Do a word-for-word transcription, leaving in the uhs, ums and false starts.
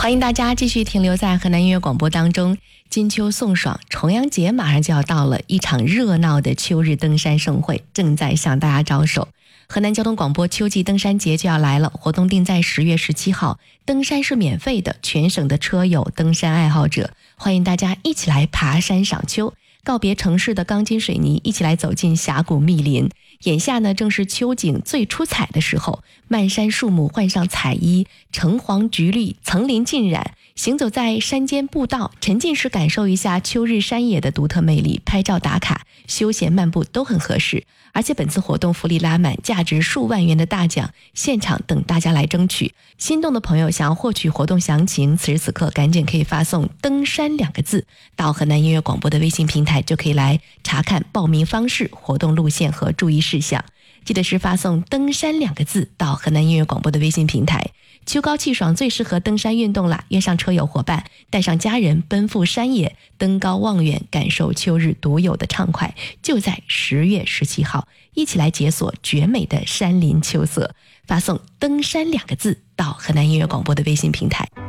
欢迎大家继续停留在河南音乐广播当中。金秋送爽，重阳节马上就要到了，一场热闹的秋日登山盛会正在向大家招手。河南交通广播秋季登山节就要来了，活动定在十月十七号，登山是免费的，全省的车友、登山爱好者，欢迎大家一起来爬山赏秋，告别城市的钢筋水泥，一起来走进峡谷密林。眼下呢，正是秋景最出彩的时候，漫山树木换上彩衣，橙黄橘绿，层林尽染。行走在山间步道，沉浸式感受一下秋日山野的独特魅力，拍照打卡、休闲漫步都很合适。而且本次活动福利拉满，价值数万元的大奖现场等大家来争取。心动的朋友想要获取活动详情，此时此刻赶紧可以发送登山两个字到河南音乐广播的微信平台，就可以来查看报名方式、活动路线和注意事项。记得是发送登山两个字到河南音乐广播的微信平台。秋高气爽，最适合登山运动啦！约上车友伙伴，带上家人，奔赴山野，登高望远，感受秋日独有的畅快。就在十月十七号，一起来解锁绝美的山林秋色。发送登山两个字到河南音乐广播的微信平台。